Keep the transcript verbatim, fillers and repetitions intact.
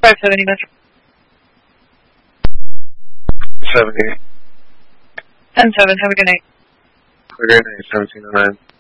five seventy Metro. seventy. ten seven, have a good night. Have a great night, seventeen oh nine.